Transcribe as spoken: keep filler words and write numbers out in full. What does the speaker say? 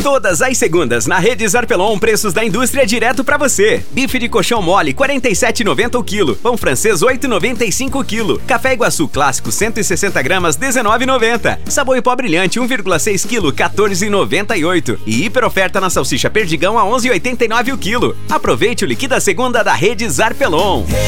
Todas as segundas na Rede Zarpelon, preços da indústria direto pra você. Bife de colchão mole, quarenta e sete reais e noventa centavos o quilo. Pão francês, oito reais e noventa e cinco centavos o quilo. Café Iguaçu clássico, cento e sessenta gramas, dezenove reais e noventa centavos. Sabor em pó brilhante, um vírgula seis quilo, quatorze reais e noventa e oito centavos. E hiper oferta na salsicha perdigão a onze reais e oitenta e nove centavos o quilo. Aproveite o liquida segunda da Rede Zarpelon.